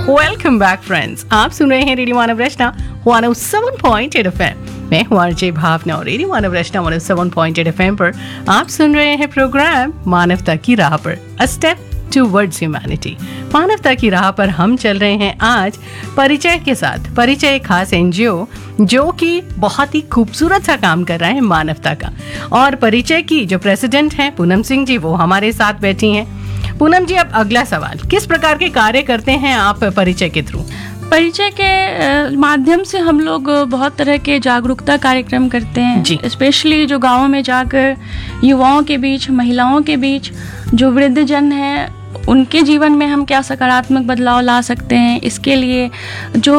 Welcome back friends, आप सुन रहे हैं रेडियो मानव रचना 107.8 FM। मैं हूँ आरजे भावना और रेडियो मानव रचना 107.8 FM पर आप सुन रहे हैं प्रोग्राम मानवता की राह पर, अ स्टेप टुवर्ड्स ह्यूमैनिटी। मानवता की राह पर हम चल रहे हैं आज परिचय के साथ। परिचय एक खास एनजीओ जो कि बहुत ही खूबसूरत सा काम कर रहा है मानवता का, और परिचय की जो प्रेसिडेंट हैं पूनम सिंह जी, वो हमारे साथ बैठी हैं। पूनम जी, अब अगला सवाल, किस प्रकार के कार्य करते हैं आप परिचय के थ्रू? परिचय के माध्यम से हम लोग बहुत तरह के जागरूकता कार्यक्रम करते हैं, स्पेशली जो गाँवों में जाकर युवाओं के बीच, महिलाओं के बीच, जो वृद्धजन हैं उनके जीवन में हम क्या सकारात्मक बदलाव ला सकते हैं, इसके लिए जो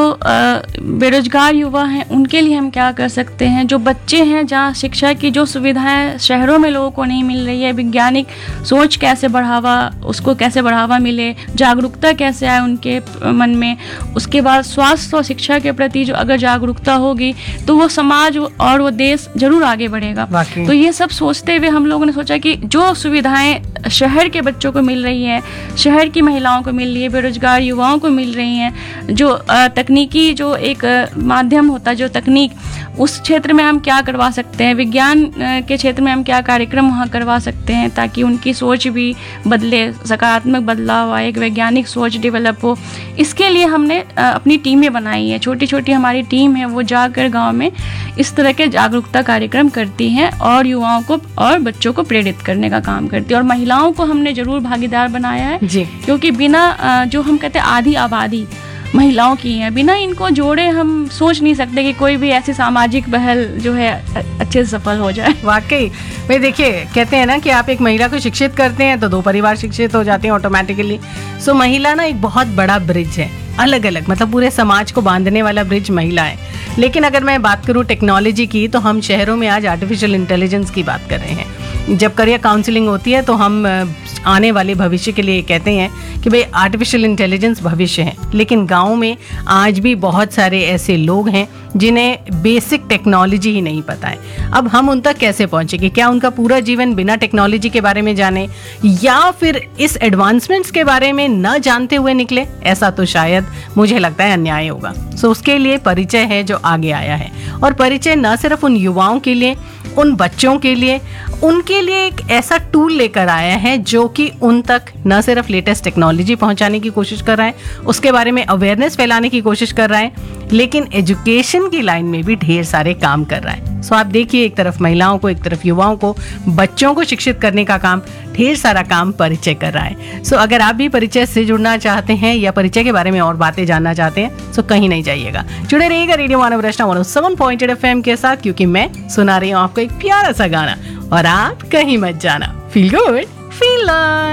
बेरोजगार युवा हैं उनके लिए हम क्या कर सकते हैं, जो बच्चे हैं जहाँ शिक्षा की जो सुविधाएं शहरों में लोगों को नहीं मिल रही है, वैज्ञानिक सोच कैसे उसको कैसे बढ़ावा मिले, जागरूकता कैसे आए उनके मन में। उसके बाद स्वास्थ्य और शिक्षा के प्रति जो अगर जागरूकता होगी तो वो समाज और वो देश जरूर आगे बढ़ेगा। तो ये सब सोचते हुए हम लोगों ने सोचा कि जो सुविधाएं शहर के बच्चों को मिल रही है, शहर की महिलाओं को मिल रही है, बेरोजगार युवाओं को मिल रही हैं, जो तकनीकी जो एक माध्यम होता है, जो तकनीक, उस क्षेत्र में हम क्या करवा सकते हैं, विज्ञान के क्षेत्र में हम क्या कार्यक्रम वहाँ करवा सकते हैं ताकि उनकी सोच भी बदले, सकारात्मक बदलाव आए, एक वैज्ञानिक सोच डेवलप हो। इसके लिए हमने अपनी टीमें बनाई हैं, छोटी छोटी हमारी टीम है, वो जाकर गाँव में इस तरह के जागरूकता कार्यक्रम करती हैं और युवाओं को और बच्चों को प्रेरित करने का काम करती है। और महिलाओं को हमने जरूर भागीदार बनाया है जी, क्योंकि बिना जो हम कहते हैं आधी आबादी महिलाओं की है, बिना इनको जोड़े हम सोच नहीं सकते कि कोई भी ऐसी सामाजिक पहल जो है अच्छे से सफल हो जाए। वाकई भाई, देखिए कहते हैं ना कि आप एक महिला को शिक्षित करते हैं तो 2 परिवार शिक्षित हो जाते हैं ऑटोमेटिकली। सो महिला ना एक बहुत बड़ा ब्रिज है, अलग अलग मतलब पूरे समाज को बांधने वाला ब्रिज महिला है। लेकिन अगर मैं बात करूं टेक्नोलॉजी की, तो हम शहरों में आज आर्टिफिशियल इंटेलिजेंस की बात कर रहे हैं। जब करियर काउंसलिंग होती है तो हम आने वाले भविष्य के लिए कहते हैं कि भाई आर्टिफिशियल इंटेलिजेंस भविष्य है, लेकिन गाँव में आज भी बहुत सारे ऐसे लोग हैं जिन्हें बेसिक टेक्नोलॉजी ही नहीं पता है। अब हम उन तक कैसे पहुंचेंगे? क्या उनका पूरा जीवन बिना टेक्नोलॉजी के बारे में जाने, या फिर इस एडवांसमेंट्स के बारे में न जानते हुए निकले? ऐसा तो शायद मुझे लगता है अन्याय होगा। सो उसके लिए परिचय है जो आगे आया है, और परिचय न सिर्फ उन युवाओं के लिए, उन बच्चों के लिए, उनके लिए एक ऐसा टूल लेकर आया है जो कि उन तक न सिर्फ लेटेस्ट टेक्नोलॉजी पहुंचाने की कोशिश कर रहा है, उसके बारे में अवेयरनेस फैलाने की कोशिश कर रहा है, लेकिन एजुकेशन की लाइन में भी ढेर सारे काम कर रहा है। सो आप देखिए, एक तरफ महिलाओं को, एक तरफ युवाओं को, बच्चों को शिक्षित करने का काम, ढेर सारा काम परिचय कर रहा है। सो अगर आप भी परिचय से जुड़ना चाहते हैं या परिचय के बारे में और बातें जानना चाहते हैं, सो कहीं नहीं जाइएगा, जुड़े रहिएगा रेडियो मानव रचना 107.8 FM के साथ, क्योंकि मैं सुना रही हूँ आपको एक प्यारा सा गाना, और आप कहीं मत जाना। Feel good, feel